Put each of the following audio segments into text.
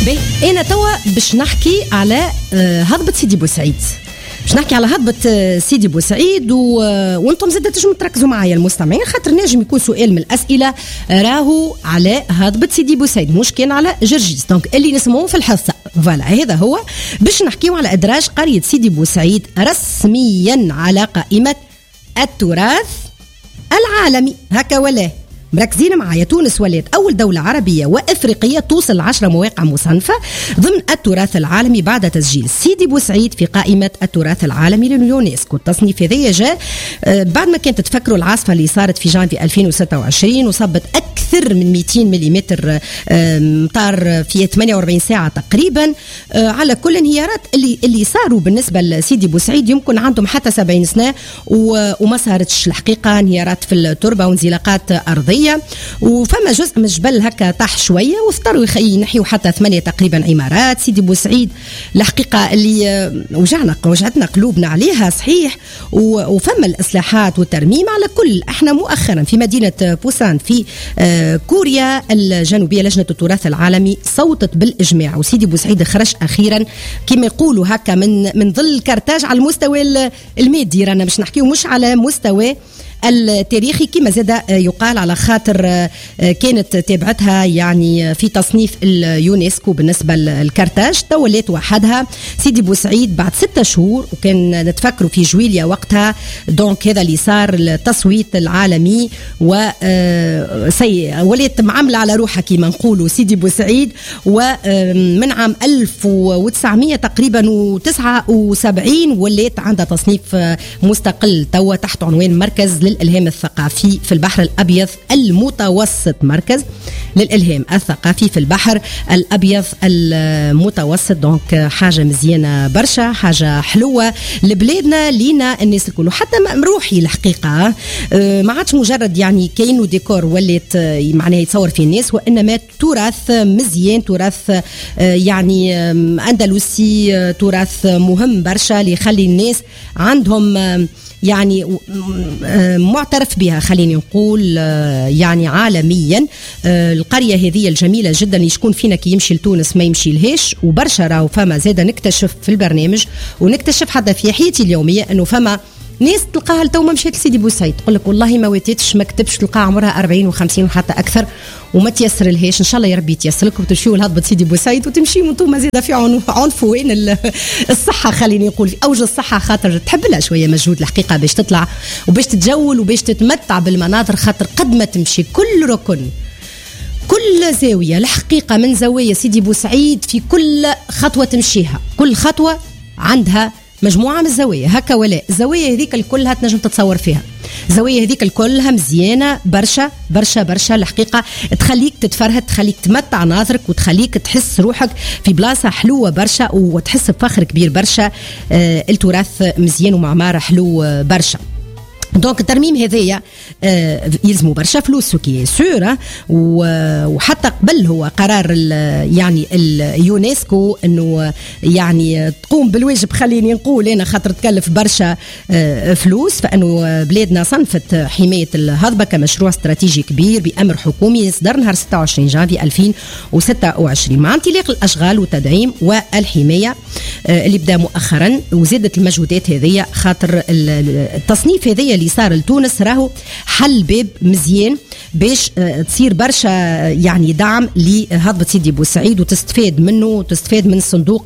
أنا توا باش نحكي على هضبة سيدي بوسعيد. باش نحكي على هضبة سيدي بوسعيد وانتم زاد تنجموا تركزوا معايا المستمعين، خاطر نجم يكون سؤال من الأسئلة راهو على هضبة سيدي بوسعيد مش كان على جرجيس، دونك اللي نسموه في الحصة. فوالا هذا هو باش نحكيو على إدراج قرية سيدي بوسعيد رسميا على قائمة التراث العالمي. هكا ولا مركزين معايا، تونس ولات أول دولة عربية وإفريقية توصل 10 مواقع مصنفة ضمن التراث العالمي بعد تسجيل سيدي بوسعيد في قائمة التراث العالمي لليونسكو. التصنيف هذا جاء بعد ما كانت تفكروا العاصفة اللي صارت في جانفي 2026 وصبت أكثر من 200 ملم مطار في 48 ساعة تقريبا. على كل انهيارات اللي صاروا بالنسبة لسيدي بوسعيد يمكن عندهم حتى 70 سنة وما صارتش الحقيقة انهيارات في التربة وانزلاقات أرضية، وفما جزء من الجبل هكا طاح شويه واضطروا ينحيوا حتى 8 تقريبا عمارات. سيدي بوسعيد الحقيقه اللي وجعتنا قلوبنا عليها صحيح، وفما الاصلاحات والترميم. على كل احنا مؤخرا في مدينه بوسان في كوريا الجنوبيه لجنه التراث العالمي صوتت بالاجماع، وسيدي بوسعيد خرج اخيرا كما يقولوا هكا من ظل كرتاج على المستوى المادي. رانا باش نحكيو مش على مستوى التاريخي كما زاد يقال، على خاطر كانت تابعتها يعني في تصنيف اليونسكو بالنسبة للكرتاج. توليت وحدها سيدي بوسعيد بعد 6 شهور، وكان نتفكروا في جويليا وقتها. دونك هذا اللي صار التصويت العالمي وليت معاملة على روحها كما نقولوا سيدي بوسعيد. ومن عام 1900 تقريبا و79 وليت عندها تصنيف مستقل توا تحت عنوان مركز للإلهام الثقافي في البحر الأبيض المتوسط. مركز للإلهام الثقافي في البحر الأبيض المتوسط. دونك حاجة مزيانة برشا، حاجة حلوة لبلادنا لينا الناس الكل. حتى مروحي الحقيقة ما عادش مجرد يعني كأنه ديكور وليت معناه يتصور فيه الناس، وإنما تراث مزيان، تراث يعني أندلسي، تراث مهم برشا اللي يخلي الناس عندهم يعني معترف بها خليني نقول يعني عالميا. القرية هذه الجميلة جدا اللي يشكون فينا كي يمشي لتونس ما يمشي لهاش، وبرشا راهو فما زيادة نكتشف في البرنامج ونكتشف حتى في حياتي اليومية انه فما ناس تلقاها لتو ما مشيت لسيدي بوسعيد تقول لك والله ما واتيتش ما كتبش، تلقاها عمرها 40 و50 وحتى اكثر وما تيسر لهاش. ان شاء الله يا ربي يتيسر لكم تمشيوا لهضبة سيدي بوسعيد وتمشيوا انتم زاده في عنف وين الصحه خليني نقول في اوج الصحه، خاطر تحب لها شويه مجهود الحقيقه باش تطلع وباش تتجول وباش تتمتع بالمناظر، خاطر قد ما تمشي كل ركن كل زاويه الحقيقه من زوايا سيدي بوسعيد في كل خطوه تمشيها كل خطوه عندها مجموعة من الزوايا هكا. ولا الزوايا هذيك الكلها تنجم تتصور فيها، الزوايا هذيك الكلها مزيانة برشا برشا برشا الحقيقة، تخليك تتفرهد، تخليك تمتع ناظرك وتخليك تحس روحك في بلاصة حلوة برشا وتحس بفخر كبير برشا. التراث مزيان ومعمارة حلو برشا. دونك الترميم هذايا يلزموا برشا فلوس كي سور، وحتى قبل هو قرار يعني اليونسكو انه يعني تقوم بالواجب خليني نقول انا، خاطر تكلف برشا فلوس، فانه بلادنا صنفت حمايه الهضبه كمشروع استراتيجي كبير بامر حكومي صدر نهار 26 جانفي 2026 مع انطلاق الاشغال والتدعيم والحمايه اللي بدا مؤخرا. وزادت المجهودات هذه خاطر التصنيف هذه اللي صار لتونس راهو حل باب مزيان باش تصير برشا يعني دعم لهضبة سيدي بوسعيد وتستفاد منه وتستفاد من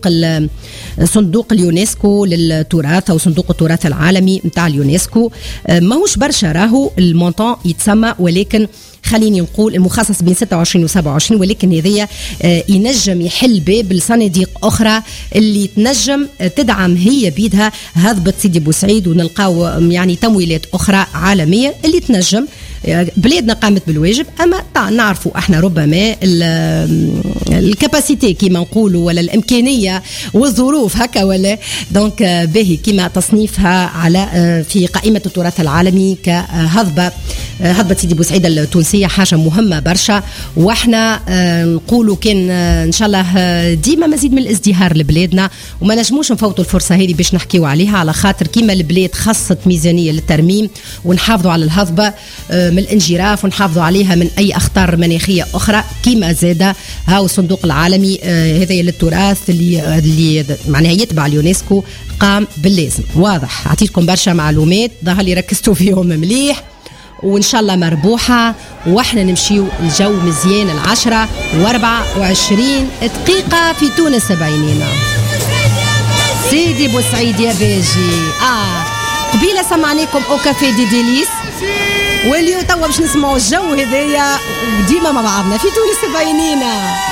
صندوق اليونسكو للتراث او صندوق التراث العالمي نتاع اليونسكو. ماهوش برشا راهو المونطون يتسمى، ولكن خليني نقول المخصص بين 26 و 27، ولكن هذيا ينجم يحل باب لصناديق أخرى اللي تنجم تدعم هي بيدها هضبة سيدي بوسعيد، ونلقاو يعني تمويلات أخرى عالمية اللي تنجم. بلادنا قامت بالواجب، أما نعرفوا احنا ربما الكاباسيتي كما نقولوا ولا الإمكانية والظروف هكا ولا. دونك باهي كما تصنيفها على في قائمة التراث العالمي كهضبة سيدي بوسعيد التونسية حاجة مهمة برشا. واحنا نقولوا كان ان شاء الله ديما مزيد من الازدهار لبلادنا، وما نجموش نفوتوا الفرصة هذه باش نحكيوا عليها، على خاطر كما البلاد خصت ميزانية للترميم ونحافظوا على الهضبة. من الانجراف ونحافظوا عليها من أي أخطار مناخية أخرى. كيما زادة هاو الصندوق العالمي هذا للتراث اللي معناها يتبع اليونسكو قام باللازم. واضح عطيتكم برشا معلومات ظهر لي ركزتوا فيهم مليح، وإن شاء الله مربوحة. وإحنا نمشيو الجو مزيان 10:24 دقيقة في تونس بعينينا. سيدي بوسعيد يا باجي. قبيلة سمعناكم أو كافي دي ديليس، واليوم توا باش نسمعوا الجو هذايا وديما مع بعضنا في تونس بعينينا.